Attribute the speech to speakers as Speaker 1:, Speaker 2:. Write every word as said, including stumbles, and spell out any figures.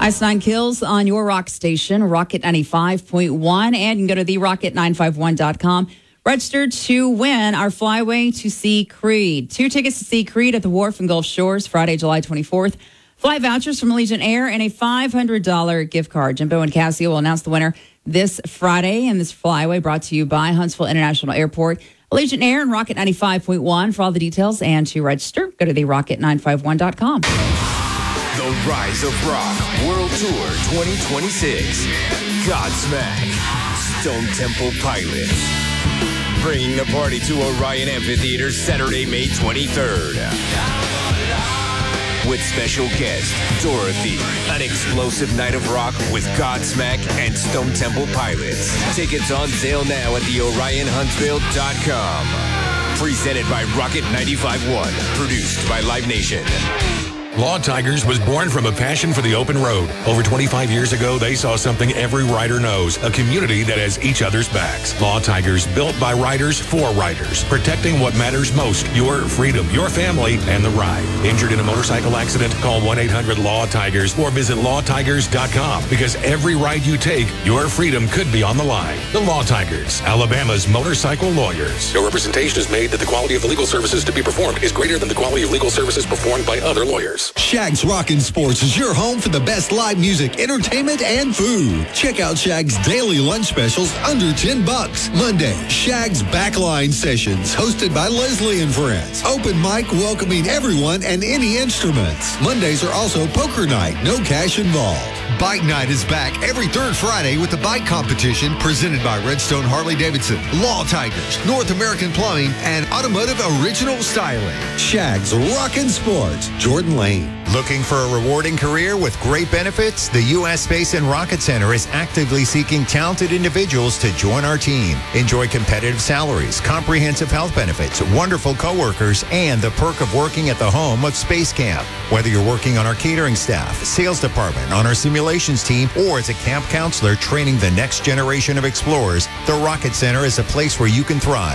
Speaker 1: Ice Nine Kills on your rock station, Rocket ninety-five point one. And you can go to the rocket nine five one dot com. Register to win our flyway to see Creed. Two tickets to see Creed at the Wharf and Gulf Shores, Friday, July twenty-fourth. Flight vouchers from Allegiant Air and a five hundred dollars gift card. Jimbo and Cassie will announce the winner this Friday. And this flyway brought to you by Huntsville International Airport, Allegiant Air, and Rocket ninety-five point one. For all the details and to register, go to the rocket nine five one dot com.
Speaker 2: The Rise of Rock World Tour twenty twenty-six. Godsmack, Stone Temple Pilots. Bringing the party to Orion Amphitheater Saturday, May twenty-third. With special guest, Dorothy. An explosive night of rock with Godsmack and Stone Temple Pilots. Tickets on sale now at the orion huntsville dot com. Presented by Rocket ninety-five point one. Produced by Live Nation.
Speaker 3: Law Tigers was born from a passion for the open road. Over twenty-five years ago, they saw something every rider knows, a community that has each other's backs. Law Tigers, built by riders for riders, protecting what matters most, your freedom, your family, and the ride. Injured in a motorcycle accident? Call one eight hundred law tigers or visit law tigers dot com, because every ride you take, your freedom could be on the line. The Law Tigers, Alabama's motorcycle lawyers. No representation is made that the quality of the legal services to be performed is greater than the quality of legal services performed by other lawyers.
Speaker 4: Shag's Rockin' Sports is your home for the best live music, entertainment, and food. Check out Shag's daily lunch specials under ten bucks. Monday, Shag's Backline Sessions, hosted by Leslie and Friends. Open mic welcoming everyone and any instruments. Mondays are also poker night, no cash involved. Bike Night is back every third Friday with the bike competition presented by Redstone Harley-Davidson, Law Tigers, North American Plumbing, and Automotive Original Styling. Shag's Rockin' Sports, Jordan Lane.
Speaker 5: Looking for a rewarding career with great benefits? The U S Space and Rocket Center is actively seeking talented individuals to join our team. Enjoy competitive salaries, comprehensive health benefits, wonderful coworkers, and the perk of working at the home of Space Camp. Whether you're working on our catering staff, sales department, on our simulations team, or as a camp counselor training the next generation of explorers, the Rocket Center is a place where you can thrive.